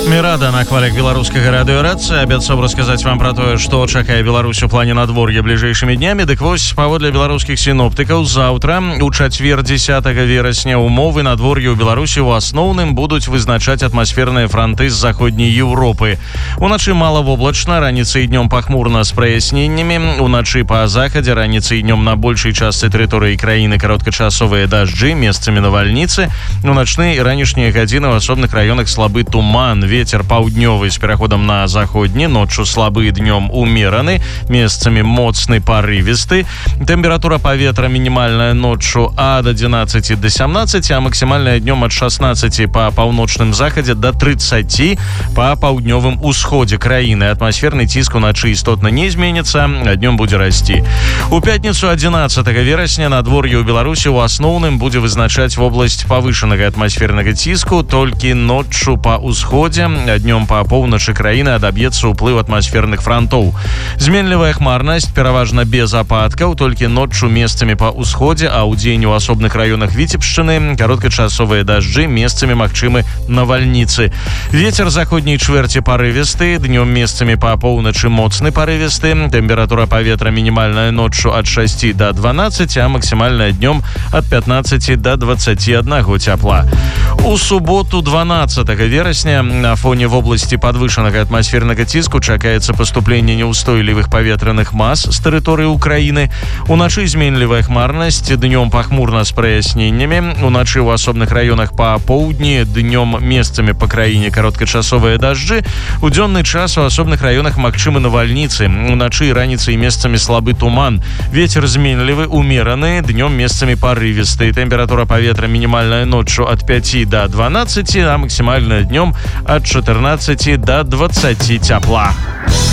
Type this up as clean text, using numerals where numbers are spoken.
Рада на хвалях беларускага радыёрацыі. Абяцаў расказаць вам пра тое, што чакае Беларусь у плане надвор'я бліжэйшымі днямі. Дык вось, паводле беларускіх сіноптыкаў, заўтра, у чацвер 10 верасня, умовы надвор'я ў Беларусі ў асноўным будуць вызначаць атмасферныя франты з заходняй Еўропы. Уначы малавоблачна, раніцай і днём пахмурна з праясненнямі. Уначы па захадзе, раніцай і днём на большай частцы тэрыторыі краіны кароткачасовыя дажджы, месцамі навальніцы. У начныя і ранішнія гадзіны ў асобных раёнах слабы туман. Ветер паўднёвы з пераходам на заходні, ноччу слабы, днём умераны, месцамі моцны парывісты. Тэмпература паветра мінімальная ноччу ад 11 до 17, а максімальная днём ад 16 па паўночным захадзе до 30 па паўднёвым усходзе краіны. Атмасферны ціск уначы істотна не зменіцца, а днём будзе расці. У пятніцу 11 верасня надвор'е ў Беларусі ў асноўным будзе вызначаць вобласць павышанага атмасфернага ціску, толькі ноччу па усходзе, а днём па поўначы краіны адаб'ецца ўплыў атмасферных франтоў. Зменлівая хмарнасць, пераважна без ападкаў, толькі ноччу месцамі па ўсходзе, а ўдзень у асобных раёнах Віцебшчыны кароткачасовыя дажджы, месцамі магчымы навальніцы. Вецер заходняй чвэрці парывісты, днём месцамі па поўначы моцны парывісты. Тэмпература паветра мінімальная ноччу ад 6 до 12, а максімальная днём ад 15 до 21 цяпла. У суботу 12 верасня на фоне вобласці падвышанага атмасфернага ціску чакаецца паступленне няўстойлівых паветраных мас з тэрыторыі Украіны. Уначы зменлівая хмарнасць, днём пахмурна з праясненнямі. Уначы ў асобных раёнах па поўдні, днём месцамі па краіне кароткачасовыя дажджы. У дзённы час у асобных раёнах магчымы навальніцы. Уначы і раніцай месцамі слабы туман. Вецер зменлівы, умераны, днём месцамі парывісты. Тэмпература паветра мінімальная ноччу ад 5 до 12, а максімальная днём ад 14 до 20 цяпла.